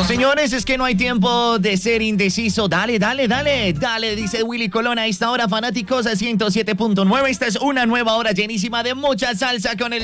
Señores, es que no hay tiempo de ser indeciso. Dale, dice Willy Colón a esta hora, fanáticos a 107.9. Esta es una nueva hora llenísima de mucha salsa con el